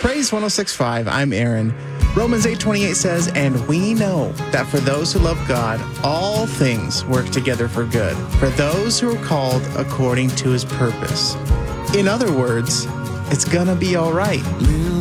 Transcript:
Praise 106.5, I'm Aaron. Romans 8:28 says, and we know that for those who love God, all things work together for good, for those who are called according to his purpose. In other words, it's gonna be all right.